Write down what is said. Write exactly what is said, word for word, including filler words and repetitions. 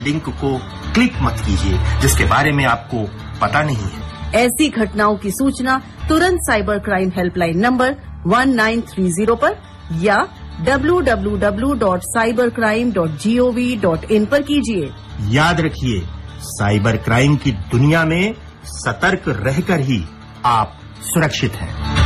Link को click मत कीजिए जिसके बारे में आपको पता नहीं है। ऐसी घटनाओं की सूचना तुरंत cyber crime helpline number one nine three zero पर या W W W dot cyber crime dot G O V dot in पर कीजिए। याद रखिए, साइबर क्राइम की दुनिया में सतर्क रहकर ही आप सुरक्षित हैं।